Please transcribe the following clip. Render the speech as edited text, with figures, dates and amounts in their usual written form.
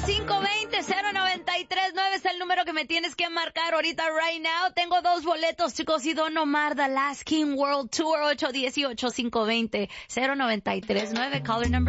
818-520-0939 es el número que me tienes que marcar ahorita, right now. Tengo 2 boletos, chicos, y Don Omar, The Last King World Tour, 818-520-0939, caller number